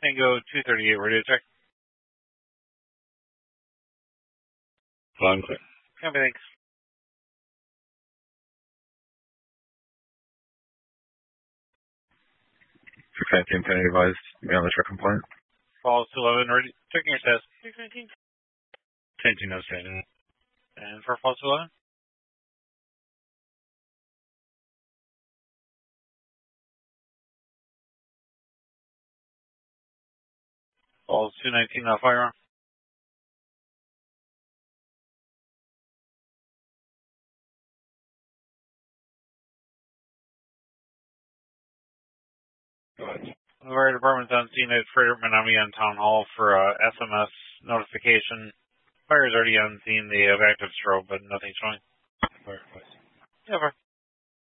Tango 238, radio check. Fine, clear. Copy, thanks. Fancy Infinity advised me on the truck compliant. Falls to 11, ready. Checking your test. 619. Changing no standing. And for falls to 11. Falls 219, firearm. Go ahead. The fire department's on scene at Frederick Manami on Town Hall for SMS notification. Fire is already on scene. They have active strobe, but nothing showing. Fire, please. Yeah, fire.